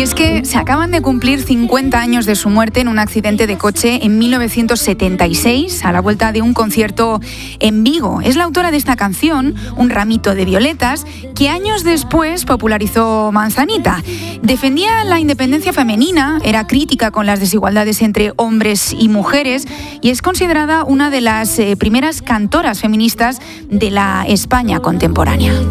Y es que se acaban de cumplir 50 años de su muerte en un accidente de coche en 1976, a la vuelta de un concierto en Vigo. Es la autora de esta canción, Un ramito de violetas, que años después popularizó Manzanita. Defendía la independencia femenina, era crítica con las desigualdades entre hombres y mujeres y es considerada una de las primeras cantoras feministas de la España contemporánea.